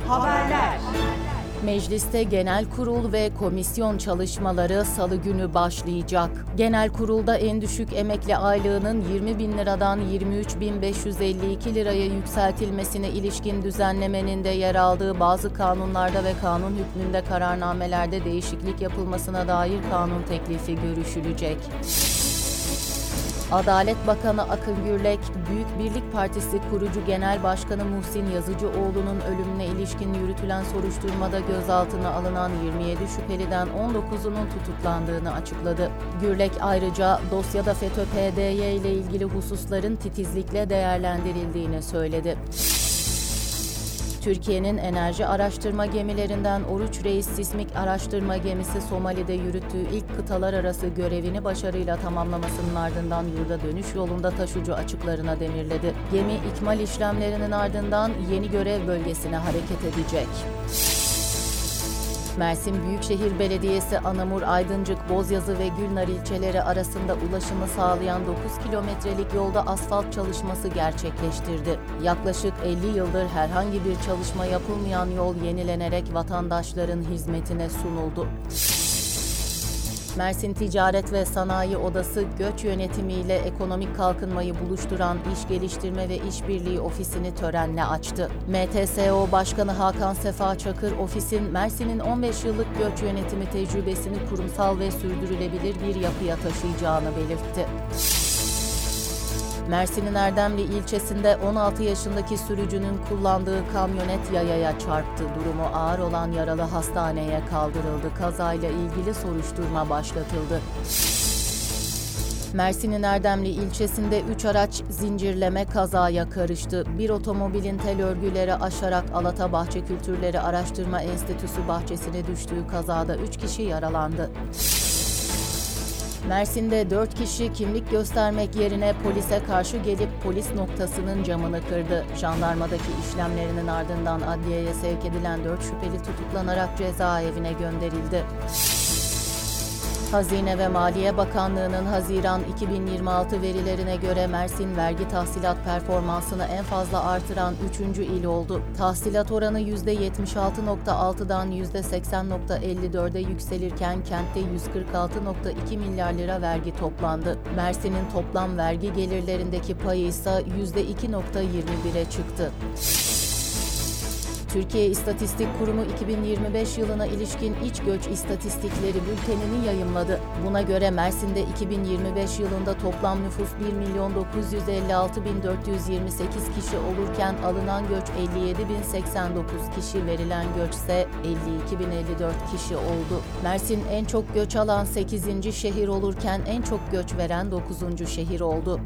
Haberler. Mecliste genel kurul ve komisyon çalışmaları Salı günü başlayacak. Genel kurulda en düşük emekli aylığının 20 bin liradan 23.552 liraya yükseltilmesine ilişkin düzenlemenin de yer aldığı bazı kanunlarda ve kanun hükmünde kararnamelerde değişiklik yapılmasına dair kanun teklifi görüşülecek. Adalet Bakanı Akın Gürlek, Büyük Birlik Partisi kurucu Genel Başkanı Muhsin Yazıcıoğlu'nun ölümüne ilişkin yürütülen soruşturmada gözaltına alınan 27 şüpheliden 19'unun tutuklandığını açıkladı. Gürlek ayrıca dosyada FETÖ-PDY ile ilgili hususların titizlikle değerlendirildiğini söyledi. Türkiye'nin enerji araştırma gemilerinden Oruç Reis Sismik Araştırma Gemisi Somali'de yürüttüğü ilk kıtalar arası görevini başarıyla tamamlamasının ardından yurda dönüş yolunda taşucu açıklarına demirledi. Gemi ikmal işlemlerinin ardından yeni görev bölgesine hareket edecek. Mersin Büyükşehir Belediyesi Anamur, Aydıncık, Bozyazı ve Gülnar ilçeleri arasında ulaşımı sağlayan 9 kilometrelik yolda asfalt çalışması gerçekleştirdi. Yaklaşık 50 yıldır herhangi bir çalışma yapılmayan yol yenilenerek vatandaşların hizmetine sunuldu. Mersin Ticaret ve Sanayi Odası, göç yönetimiyle ekonomik kalkınmayı buluşturan İş Geliştirme ve İşbirliği Ofisi'ni törenle açtı. MTSO Başkanı Hakan Sefa Çakır, ofisin Mersin'in 15 yıllık göç yönetimi tecrübesini kurumsal ve sürdürülebilir bir yapıya taşıyacağını belirtti. Mersin'in Erdemli ilçesinde 16 yaşındaki sürücünün kullandığı kamyonet yayaya çarptı. Durumu ağır olan yaralı hastaneye kaldırıldı. Kazayla ilgili soruşturma başlatıldı. Mersin'in Erdemli ilçesinde 3 araç zincirleme kazaya karıştı. Bir otomobilin tel örgüleri aşarak Alatabahçe Kültürleri Araştırma Enstitüsü bahçesine düştüğü kazada 3 kişi yaralandı. Mersin'de 4 kişi kimlik göstermek yerine polise karşı gelip polis noktasının camını kırdı. Jandarmadaki işlemlerinin ardından adliyeye sevk edilen 4 şüpheli tutuklanarak cezaevine gönderildi. Hazine ve Maliye Bakanlığı'nın Haziran 2026 verilerine göre Mersin vergi tahsilat performansını en fazla artıran 3. il oldu. Tahsilat oranı %76.6'dan %80.54'e yükselirken kentte 146.2 milyar lira vergi toplandı. Mersin'in toplam vergi gelirlerindeki payı ise %2.21'e çıktı. Türkiye İstatistik Kurumu 2025 yılına ilişkin iç göç istatistikleri bültenini yayımladı. Buna göre Mersin'de 2025 yılında toplam nüfus 1.956.428 kişi olurken alınan göç 57.089 kişi, verilen göç ise 52.054 kişi oldu. Mersin en çok göç alan 8. şehir olurken en çok göç veren 9. şehir oldu.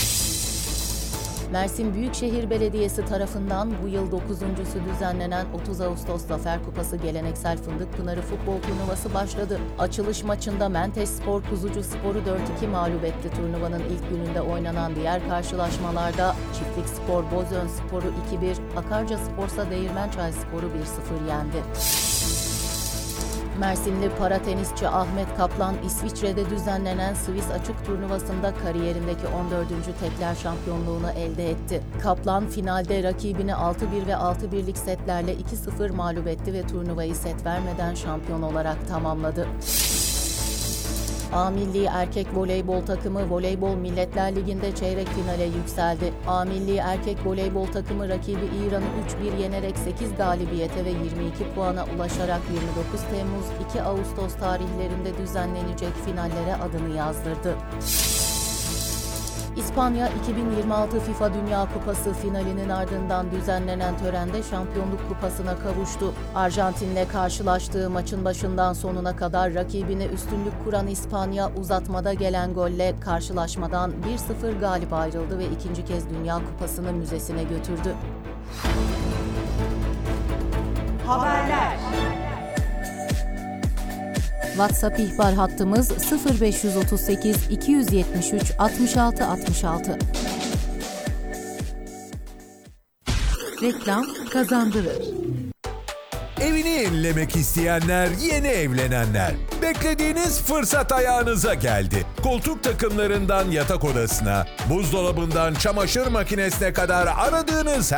Mersin Büyükşehir Belediyesi tarafından bu yıl 9.'sü düzenlenen 30 Ağustos Zafer Kupası Geleneksel Fındıkpınarı futbol turnuvası başladı. Açılış maçında Menteşspor Kuzucuspor'u 4-2 mağlup etti. Turnuvanın ilk gününde oynanan diğer karşılaşmalarda Çiftlikspor Bozönspor'u 2-1, Akarcaspor'sa Değirmençayspor'u 1-0 yendi. Mersinli paratenisçi Ahmet Kaplan, İsviçre'de düzenlenen Swiss Açık turnuvasında kariyerindeki 14. tekler şampiyonluğunu elde etti. Kaplan finalde rakibini 6-1 ve 6-1'lik setlerle 2-0 mağlup etti ve turnuvayı set vermeden şampiyon olarak tamamladı. A Milli Erkek Voleybol takımı Voleybol Milletler Ligi'nde çeyrek finale yükseldi. A Milli Erkek Voleybol takımı rakibi İran'ı 3-1 yenerek 8 galibiyete ve 22 puana ulaşarak 29 Temmuz 2 Ağustos tarihlerinde düzenlenecek finallere adını yazdırdı. İspanya 2026 FIFA Dünya Kupası finalinin ardından düzenlenen törende Şampiyonluk Kupası'na kavuştu. Arjantin'le karşılaştığı maçın başından sonuna kadar rakibine üstünlük kuran İspanya, uzatmada gelen golle karşılaşmadan 1-0 galip ayrıldı ve ikinci kez Dünya Kupası'nı müzesine götürdü. Haberler. WhatsApp ihbar hattımız 0538 273 66 66. Reklam kazandırır. Evini yenilemek isteyenler, yeni evlenenler. Beklediğiniz fırsat ayağınıza geldi. Koltuk takımlarından yatak odasına, buzdolabından çamaşır makinesine kadar aradığınız